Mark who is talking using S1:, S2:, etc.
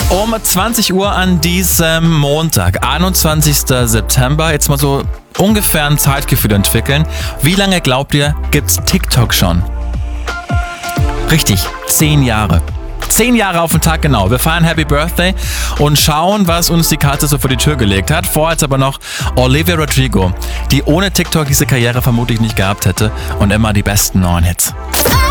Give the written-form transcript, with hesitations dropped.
S1: Um 20 Uhr an diesem Montag, 21. September, jetzt mal so ungefähr ein Zeitgefühl entwickeln. Wie lange glaubt ihr, gibt's TikTok schon? Richtig, 10 Jahre. 10 Jahre auf den Tag genau. Wir feiern Happy Birthday und schauen, was uns die Katze so vor die Tür gelegt hat. Vorher jetzt aber noch Olivia Rodrigo, die ohne TikTok diese Karriere vermutlich nicht gehabt hätte und immer die besten neuen Hits.